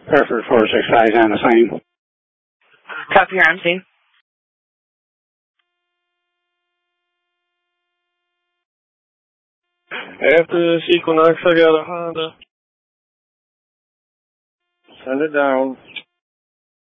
Hereford 465 on the scene. Copy, you're on scene. After this Equinox, I got a Honda. Send it down.